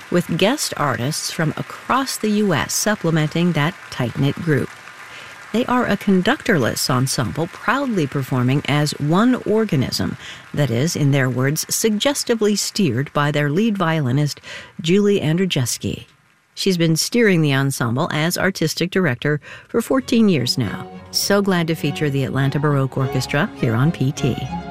with guest artists from across the U.S. supplementing that tight-knit group. They are a conductorless ensemble proudly performing as one organism, that is, in their words, suggestively steered by their lead violinist, Julie Andrzejewski. She's been steering the ensemble as artistic director for 14 years now. So glad to feature the Atlanta Baroque Orchestra here on PT.